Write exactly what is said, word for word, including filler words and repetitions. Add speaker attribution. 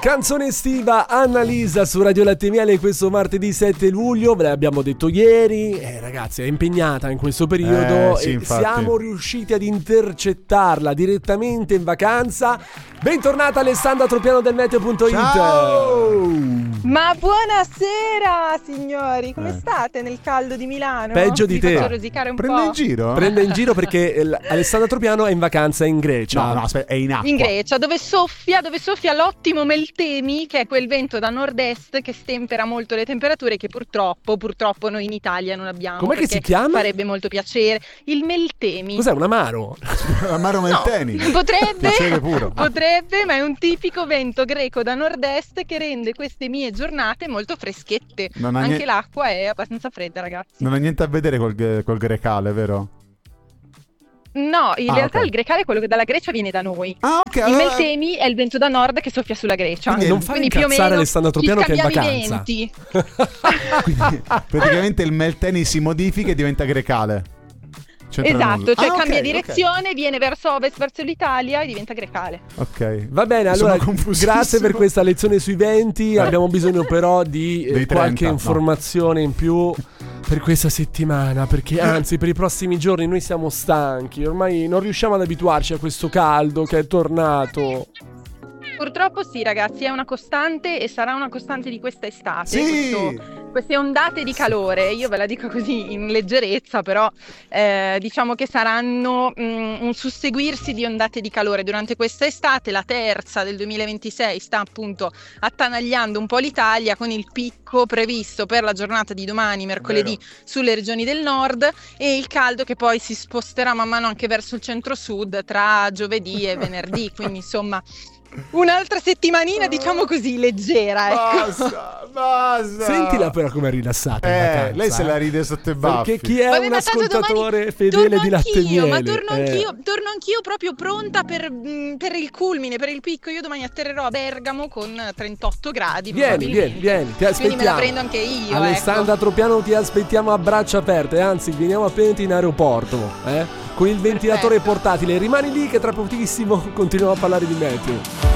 Speaker 1: Canzone estiva Annalisa su Radio Latte Miele questo martedì sette luglio. Ve l'abbiamo detto ieri, eh, ragazzi, è impegnata in questo periodo
Speaker 2: eh, sì,
Speaker 1: e
Speaker 2: infatti.
Speaker 1: siamo riusciti ad intercettarla direttamente in vacanza. Bentornata Alessandra Tropiano del meteo punto it.
Speaker 2: Ciao!
Speaker 3: Ma buonasera signori, come
Speaker 2: Eh.
Speaker 3: state nel caldo di Milano?
Speaker 1: Peggio di
Speaker 3: Vi
Speaker 1: te.
Speaker 3: faccio rosicare un
Speaker 2: Prende
Speaker 3: po'.
Speaker 2: in giro?
Speaker 1: Prende in giro perché l- Alessandra Tropiano è in vacanza in Grecia.
Speaker 2: No, no, aspetta, è in acqua.
Speaker 3: In Grecia, dove soffia, dove soffia l'ottimo Meltemi, che è quel vento da nord-est che stempera molto le temperature, che purtroppo, purtroppo noi in Italia non abbiamo.
Speaker 1: Com'è che
Speaker 3: perché
Speaker 1: si chiama?
Speaker 3: Farebbe molto piacere. Il Meltemi.
Speaker 1: Cos'è, un amaro?
Speaker 2: Amaro Melteni.
Speaker 3: Potrebbe,
Speaker 2: Piacere puro.
Speaker 3: potrebbe, ma è un tipico vento greco da nord-est che rende queste mie giornate molto freschette.
Speaker 2: Non ha
Speaker 3: Anche
Speaker 2: nie-
Speaker 3: l'acqua è abbastanza fredda, ragazzi.
Speaker 2: Non ha niente a vedere col, col grecale, vero?
Speaker 3: No, in
Speaker 2: Ah,
Speaker 3: realtà
Speaker 2: ok.
Speaker 3: il grecale è quello che dalla Grecia viene da noi.
Speaker 2: Ah, ok.
Speaker 3: Il
Speaker 2: allora-
Speaker 3: Meltemi è il vento da nord che soffia sulla Grecia.
Speaker 2: Quindi
Speaker 1: non fare
Speaker 3: Quindi più o
Speaker 1: incazzare
Speaker 3: meno
Speaker 1: Alessandra
Speaker 3: ci
Speaker 1: Tropiano che è in
Speaker 3: scambiamo i
Speaker 1: vacanza.
Speaker 3: venti.
Speaker 2: Quindi, praticamente il Melteni si modifica e diventa grecale. C'entra
Speaker 3: Esatto,
Speaker 2: nulla.
Speaker 3: cioè
Speaker 2: Ah, ok,
Speaker 3: cambia
Speaker 2: ok.
Speaker 3: direzione, viene verso ovest, verso l'Italia e diventa grecale.
Speaker 2: Ok.
Speaker 1: Va bene,
Speaker 2: Sono
Speaker 1: allora
Speaker 2: confusissimo.
Speaker 1: grazie per questa lezione sui venti. Abbiamo bisogno però di eh,
Speaker 2: Dei trenta,
Speaker 1: qualche
Speaker 2: no.
Speaker 1: informazione in più per questa settimana, perché anzi per i prossimi giorni noi siamo stanchi, ormai non riusciamo ad abituarci a questo caldo che è tornato.
Speaker 3: Purtroppo sì, ragazzi, è una costante e sarà una costante di questa estate.
Speaker 2: Sì!
Speaker 3: Questo- queste ondate di calore, io ve la dico così in leggerezza, però eh, diciamo che saranno mm, un susseguirsi di ondate di calore durante questa estate. La terza del duemilaventisei sta appunto attanagliando un po' l'Italia, con il picco previsto per la giornata di domani, mercoledì, sulle regioni del nord, e il caldo che poi si sposterà man mano anche verso il centro-sud tra giovedì e venerdì, quindi insomma un'altra settimanina, diciamo così, leggera, ecco.
Speaker 2: Basta, basta.
Speaker 1: Sentila però come è rilassata in
Speaker 2: Eh,
Speaker 1: vacanza,
Speaker 2: lei se
Speaker 1: eh.
Speaker 2: la ride sotto i baffi.
Speaker 1: Perché chi è
Speaker 3: Vabbè,
Speaker 1: un
Speaker 3: ma tanto
Speaker 1: ascoltatore
Speaker 3: domani
Speaker 1: fedele
Speaker 3: torno
Speaker 1: di Latte e
Speaker 3: anch'io,
Speaker 1: Miele,
Speaker 3: ma torno
Speaker 1: eh.
Speaker 3: anch'io, torno anch'io proprio pronta per, mh, per il culmine, per il picco. Io domani atterrerò a Bergamo con trentotto gradi.
Speaker 1: Vieni, vieni, vieni, ti
Speaker 3: Quindi me la
Speaker 1: aspettiamo.
Speaker 3: prendo anche io,
Speaker 1: Alessandra
Speaker 3: ecco.
Speaker 1: Tropiano, ti aspettiamo a braccia aperte, anzi veniamo appena in aeroporto, eh? Con il ventilatore portatile. Rimani lì che tra pochissimo continuiamo a parlare di meteo.